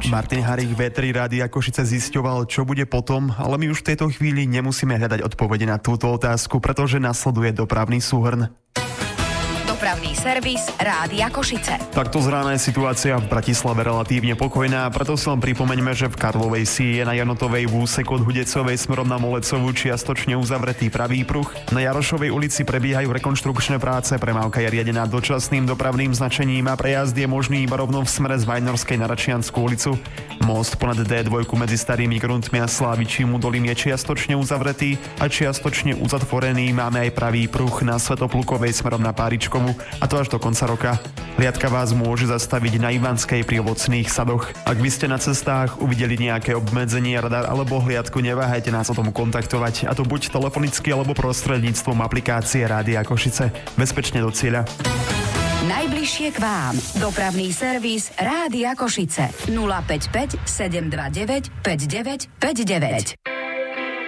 Martin Harík V3 Rádia Košice zisťoval, čo bude potom, ale my už v tejto chvíli nemusíme hľadať odpovede na túto otázku, pretože nasleduje dopravný súhrn. Dopravný servis Rádia Košice. Takto z rána je situácia v Bratislave relatívne pokojná, preto si len pripomeňme, že v Karlovej Si je na Janotovej v úseku od Hudecovej smerom na Molecovú čiastočne uzavretý pravý pruh. Na Jarošovej ulici prebiehajú rekonštrukčné práce, premávka je riadená dočasným dopravným značením a prejazd je možný iba rovno v smere z Vajnorskej na Račiansku ulicu. Most ponad D2 medzi Starými Gruntmi a Slávičím údolím je čiastočne uzavretý a čiastočne uzatvorený. Máme aj pravý pruh na Svätoplukovej smerom na Páričkovu, a to až do konca roka. Hliadka vás môže zastaviť na Ivanskej pri Ovocných sadoch. Ak by ste na cestách uvideli nejaké obmedzenie, radar alebo hliadku, neváhajte nás o tom kontaktovať, a to buď telefonicky alebo prostredníctvom aplikácie Rádia Košice. Bezpečne do cieľa. Najbližšie k vám. Dopravný servis Rádia Košice. 055 729 5959.